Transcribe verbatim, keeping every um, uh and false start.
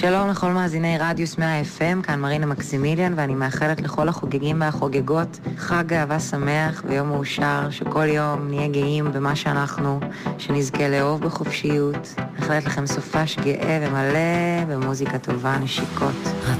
שלום לכל מאזיני רדיוס מאה אף אם, כאן מרינה מקסימיליאן, ואני מאחלת לכל החוגגים והחוגגות חג אהבה שמח ויום מאושר, שכל יום נהיה גאים במה שאנחנו, שנזכה לאהוב בחופשיות. מאחלת לכם סופש גאה ומלא במוזיקה טובה, נשיקות.